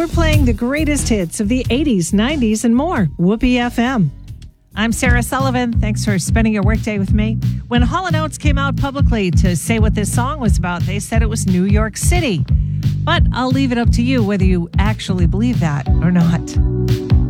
We're playing the greatest hits of the 80s, 90s, and more. Whoopee FM. I'm Sarah Sullivan. Thanks for spending your workday with me. When Hall & Oates came out publicly to say what this song was about, they said it was New York City. But I'll leave it up to you whether you actually believe that or not.